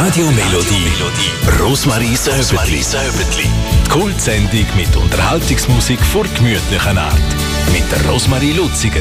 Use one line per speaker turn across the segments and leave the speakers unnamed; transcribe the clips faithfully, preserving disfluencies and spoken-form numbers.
Radio Melodie, Rosmarie Säubertli. Die Kultsendung mit Unterhaltungsmusik vor gemütlichen Art. Mit der Rosmarie Luziger.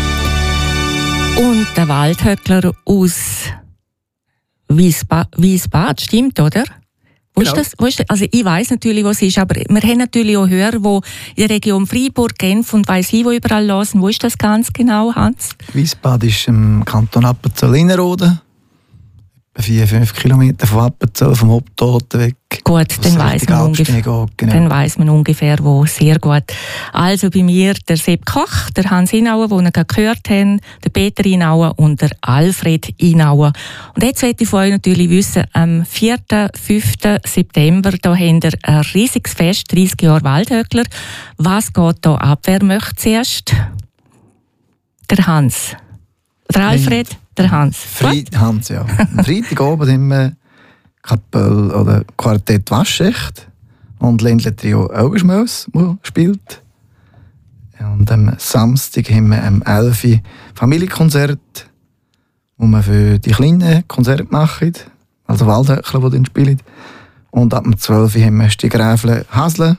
Und der Waldhöckler aus Wiesba- Wiesbad, stimmt, oder? Wo
Genau.
ist das? Wo ist das? Also ich weiss natürlich, wo es ist, aber wir haben natürlich auch Hörer, die in der Region Freiburg, Genf und weiss ich, wo überall hören. Wo ist das ganz genau, Hans?
Wiesbad ist im Kanton Appenzell-Innerrhoden. Etwa vier bis fünf Kilometer von Appenzell, vom Hauptort weg.
Gut, dann weiss, man ungefähr,
Geht, genau.
dann weiss man ungefähr wo. Sehr gut. Also bei mir der Sepp Koch, der Hans Inauer, den wir gerade gehört haben, der Peter Inauer und der Alfred Inauer. Und jetzt möchte ich von euch natürlich wissen, am vierten bis fünften September, da haben wir ein riesiges Fest, dreißig Jahre Waldhöckler. Was geht da ab? Wer möchte zuerst? Der Hans. Der Alfred? Der Hans.
Frei- Hans, ja. Am Freitagabend haben wir Kapelle oder Quartett Waschecht und Ländle Trio Augenschmaus, das spielt. Und am Samstag haben wir am elf Uhr Familienkonzert, wo wir für die Kleinen Konzerte machen, also Waldhöckler, die dann spielen. Und ab dem zwölf Uhr haben wir Stigräfle Hasle,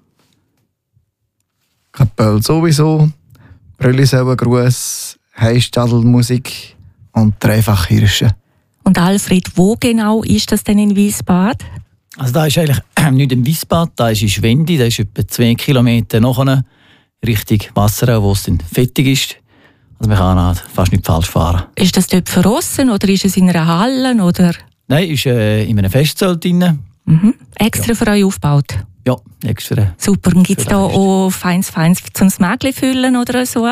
Kapelle sowieso, Brüllisauengruß, Heißstadelmusik und Dreifach Hirsche.
Und Alfred, wo genau ist das denn in Wiesbad?
Also da ist eigentlich nicht im Wiesbad, da ist in Schwendi, da ist etwa zwei Kilometer nachher Richtung Wasserau, wo es dann fertig ist. Also man kann halt fast nicht falsch fahren.
Ist das dort verrossen oder ist es in einer Halle? Oder?
Nein, ist äh, in einem Festzelt drin.
Mhm. Extra für euch aufgebaut?
Ja, extra.
Super. Gibt es da auch feins, feins zum Mägli füllen oder so?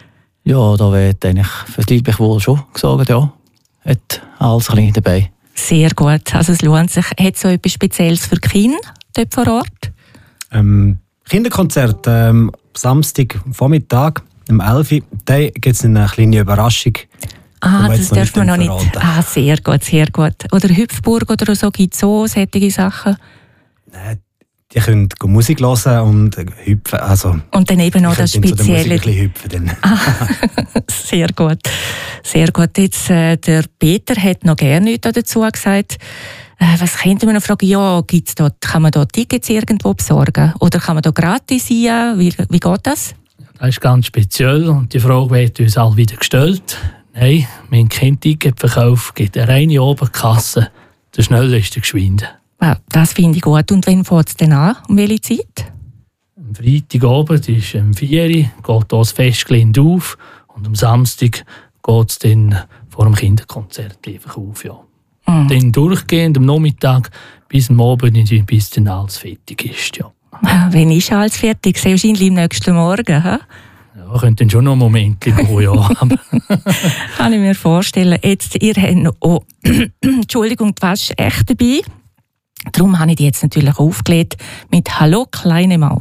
Ja, da wird eigentlich für die Liebe wohl schon gesagt, ja. Hat alles ein bisschen dabei.
Sehr gut. Also es lohnt sich. Hat es so etwas Spezielles für Kinder dort vor Ort?
Ähm, Kinderkonzert ähm, Samstag Vormittag um elf Uhr. Da gibt es eine kleine Überraschung.
Ah,
wir
das
jetzt noch
dürfen wir noch
nicht
nicht.
verraten.
Ah, sehr gut, sehr gut. Oder Hüpfburg oder so gibt es so solche Sachen.
Nein, die können Musik hören und hüpfen. Also,
Und dann eben noch
ich
das
könnte dann zu der
Spezielle.
Musik ein bisschen hüpfen. Dann.
Ah, sehr gut. Sehr gut. Jetzt, äh, der Peter hat noch gerne nichts dazu gesagt. Äh, was könnte man noch fragen? Ja, gibt's dort, kann man da Tickets irgendwo besorgen? Oder kann man da gratis sein? Wie, wie geht das?
Das ist ganz speziell und die Frage wird uns alle wieder gestellt. Nein, mein Kind Ticketverkauf gibt eine reine Oberkasse. Der Schneller ist der Geschwinde.
Ja, das finde ich gut. Und wann fängt es denn an? Um welche Zeit?
Am Freitagabend ist um vier Uhr, geht das Festgelände auf und am Samstag geht es dann vor dem Kinderkonzert einfach auf. Ja.
Mhm.
Dann durchgehend am Nachmittag bis am Abend, bis dann alles fertig ist. Ja.
Wann ist alles fertig? Sehr wahrscheinlich am nächsten Morgen. He?
Ja, könnte dann schon noch einen Moment gehen, ja.
Kann ich mir vorstellen. Jetzt, ihr habt noch, oh, Entschuldigung, die Wäsche echt dabei. Darum habe ich die jetzt natürlich aufgelegt mit «Hallo, kleine Maus».